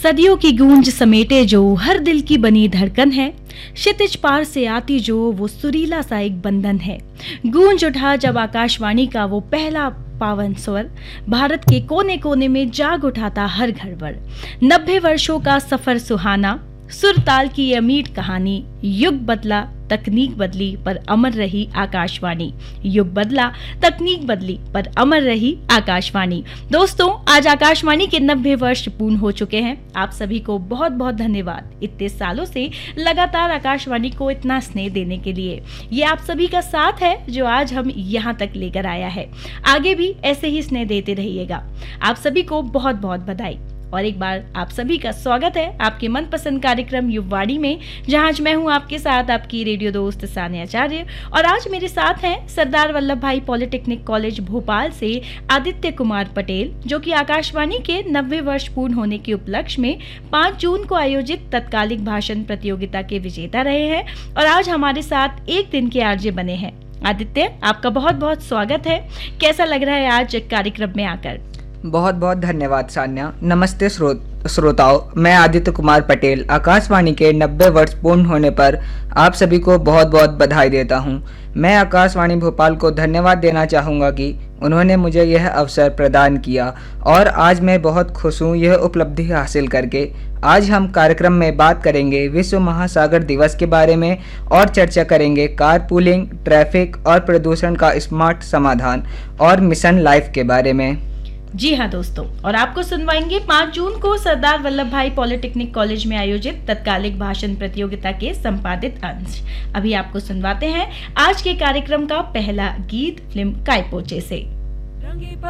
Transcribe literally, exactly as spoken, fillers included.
सदियों की गूंज समेटे जो हर दिल की बनी धड़कन है, क्षितिज पार से आती जो वो सुरीला सा एक बंधन है। गूंज उठा जब आकाशवाणी का वो पहला पावन स्वर, भारत के कोने कोने में जाग उठाता हर घर पर। नब्बे वर्षों का सफर सुहाना, सुर ताल की ये अमीर कहानी। युग बदला तकनीक बदली पर अमर रही आकाशवाणी। युग बदला तकनीक बदली पर अमर रही आकाशवाणी। दोस्तों, आज आकाशवाणी के नब्बे वर्ष पूर्ण हो चुके हैं। आप सभी को बहुत बहुत धन्यवाद इतने सालों से लगातार आकाशवाणी को इतना स्नेह देने के लिए। ये आप सभी का साथ है जो आज हम यहाँ तक लेकर आया है। आगे भी ऐसे ही स्नेह देते रहिएगा। आप सभी को बहुत बहुत बधाई और एक बार आप सभी का स्वागत है आपके मनपसंद कार्यक्रम युववाणी में, जहां आज मैं हूं आपके साथ आपकी रेडियो दोस्त सान्या आचार्य। और आज मेरे साथ हैं सरदार वल्लभ भाई पॉलिटेक्निक कॉलेज भोपाल से आदित्य कुमार पटेल, जो कि आकाशवाणी के नब्बे वर्ष पूर्ण होने के उपलक्ष्य में पाँच जून को आयोजित तत्कालिक भाषण प्रतियोगिता के विजेता रहे हैं और आज हमारे साथ एक दिन के आरजे बने हैं। आदित्य, आपका बहुत बहुत स्वागत है। कैसा लग रहा है आज कार्यक्रम में आकर? बहुत बहुत धन्यवाद सान्या। नमस्ते श्रोत श्रोताओं, मैं आदित्य कुमार पटेल आकाशवाणी के नब्बे वर्ष पूर्ण होने पर आप सभी को बहुत बहुत बधाई देता हूं। मैं आकाशवाणी भोपाल को धन्यवाद देना चाहूँगा कि उन्होंने मुझे यह अवसर प्रदान किया और आज मैं बहुत खुश हूँ यह उपलब्धि हासिल करके। आज हम कार्यक्रम में बात करेंगे विश्व महासागर दिवस के बारे में और चर्चा करेंगे कारपूलिंग, ट्रैफिक और प्रदूषण का स्मार्ट समाधान और मिशन लाइफ के बारे में। जी हाँ दोस्तों, और आपको सुनवाएंगे पाँच जून को सरदार वल्लभ भाई पॉलिटेक्निक कॉलेज में आयोजित तत्कालिक भाषण प्रतियोगिता के संपादित अंश। अभी आपको सुनवाते हैं आज के कार्यक्रम का पहला गीत फिल्म कायपोचे से।